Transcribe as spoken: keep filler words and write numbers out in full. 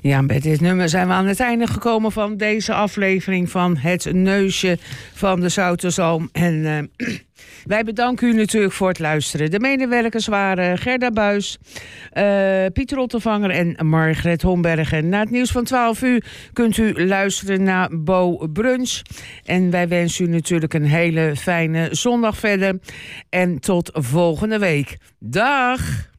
Ja, met dit nummer zijn we aan het einde gekomen van deze aflevering van Het Neusje van de Zouterzalm. En uh, wij bedanken u natuurlijk voor het luisteren. De medewerkers waren Gerda Buis, uh, Pieter Ottervanger en Margret Hombergen. Na het nieuws van twaalf uur kunt u luisteren naar Bo Brunch. En wij wensen u natuurlijk een hele fijne zondag verder. En tot volgende week. Dag!